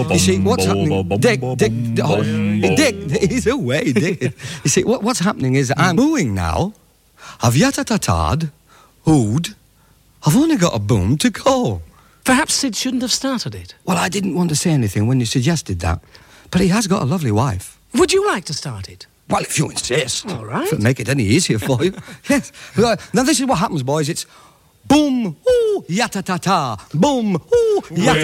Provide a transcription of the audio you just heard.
You see, what's happening... Dick, he's away, Dick. You see, what's happening is I'm booing now. I've yata-ta-ta'd, ood. I've only got a boom to go. Perhaps Sid shouldn't have started it. Well, I didn't want to say anything when you suggested that. But he has got a lovely wife. Would you like to start it? Well, if you insist. All right. If it'll make it any easier for you. Yes. Now, this is what happens, boys. It's boom, ooh, yata-ta-ta. Boom, ooh, yata